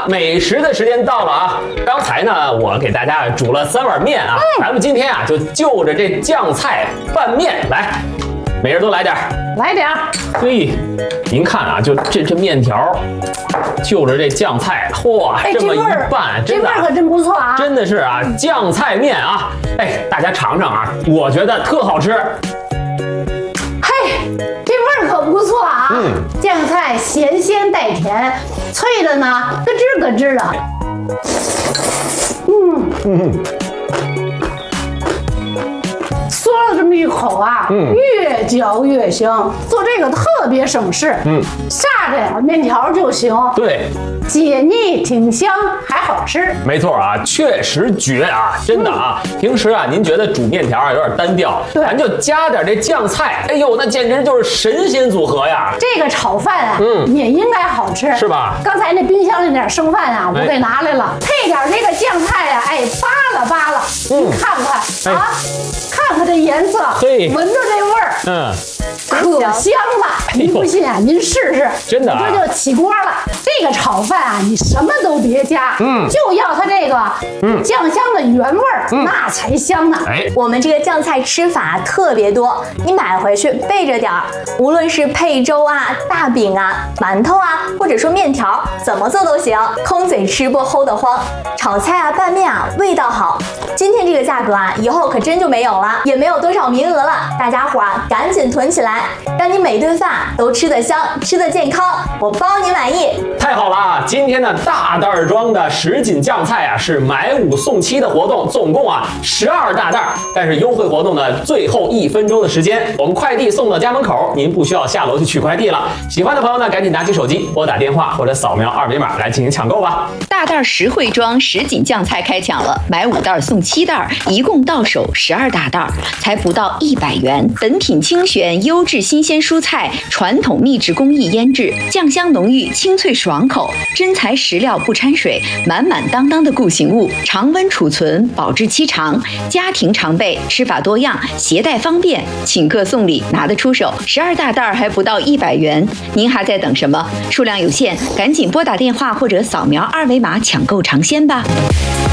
美食的时间到了啊！刚才呢，我给大家煮了3碗面啊，咱们今天啊就着这酱菜拌面来，每人都来点儿， 来点儿。 嘿，您看啊，就这面条，就着这酱菜，嚯，这么一拌， 这味儿可真不错啊！ 真的是啊，酱菜面啊，哎，大家尝尝啊，我觉得特好吃。 嘿，这味儿可不错啊！酱菜咸鲜带甜，脆的呢咯吱咯吱的。嗦了这么一口啊，越嚼越香。做这个特别省事，下着点面条就行。 对， 解腻挺香，还好吃。 没错啊，确实绝啊，真的啊。平时啊，您觉得煮面条啊有点单调，咱就加点这酱菜，哎呦，那简直就是神仙组合呀！ 这个炒饭啊，也应该好吃， 是吧？ 刚才那冰箱里那点剩饭啊，我给拿来了，配点这个酱菜啊，哎，扒拉扒拉，您看看啊，看看这颜色，闻着这味儿，可香了。您不信啊，您试试， 真的啊， 这就起锅了。这个炒饭啊，你什么都别加，就要它这个酱香的原味儿，那才香呢。 我们这个酱菜吃法特别多，你买回去备着点儿，无论是配粥啊、大饼啊、馒头啊，或者说面条，怎么做都行，空嘴吃不齁得慌。炒菜啊、拌面啊，味道好。今天这个价格啊，以后可真就没有了，也没有多少名额了。大家伙啊，赶紧囤起来，让你每顿饭都吃得香、吃得健康，我包你满意。 太好了啊！今天的大袋装的10斤酱菜啊，是买5送7的活动，总共啊12大袋。但是优惠活动呢，最后1分钟的时间，我们快递送到家门口，您不需要下楼去取快递了。喜欢的朋友呢，赶紧拿起手机拨打电话或者扫描2维码来进行抢购吧。 大袋实惠装10斤酱菜开抢了，买5袋送7袋，一共到手12大袋，才不到100元。本品精选优质新鲜蔬菜，传统秘制工艺腌制，酱香浓郁，清脆爽口，真材实料不掺水，满满当当的固形物，常温储存，保质期长，家庭常备，吃法多样，携带方便，请客送礼拿得出手，12大袋还不到100元，您还在等什么？数量有限，赶紧拨打电话或者扫描2维码抢购尝鲜吧。